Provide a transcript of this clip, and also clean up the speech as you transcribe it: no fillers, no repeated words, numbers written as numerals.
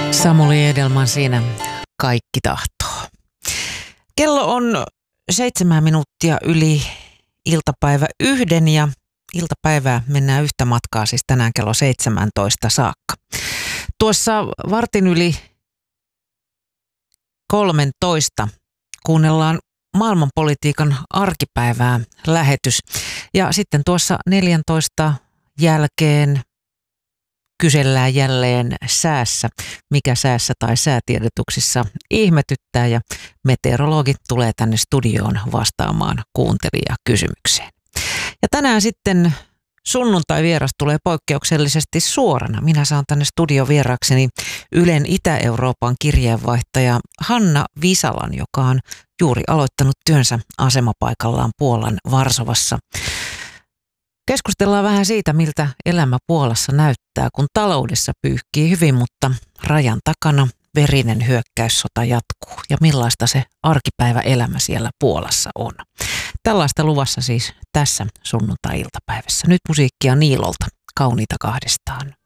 Samuli Edelman siinä Kaikki tahtoo. Kello on 7 minuuttia yli iltapäivä 1 ja iltapäivää mennään yhtä matkaa siis tänään kello 17 saakka. Tuossa vartin yli 13 kuunnellaan maailmanpolitiikan arkipäivää lähetys ja sitten tuossa 14 jälkeen kysellään jälleen säässä, mikä säässä tai säätiedotuksissa ihmetyttää ja meteorologit tulee tänne studioon vastaamaan kuuntelijakysymykseen. Ja tänään sitten sunnuntai-vieras tulee poikkeuksellisesti suorana. Minä saan tänne studiovierakseni Ylen Itä-Euroopan kirjeenvaihtaja Hanna Visalan, joka on juuri aloittanut työnsä asemapaikallaan Puolan Varsovassa. Keskustellaan vähän siitä, miltä elämä Puolassa näyttää, kun taloudessa pyyhkii hyvin, mutta rajan takana verinen hyökkäyssota jatkuu. Ja millaista se arkipäiväelämä siellä Puolassa on. Tällaista luvassa siis tässä sunnuntai-iltapäivässä. Nyt musiikkia Niilolta, Kauniita kahdestaan.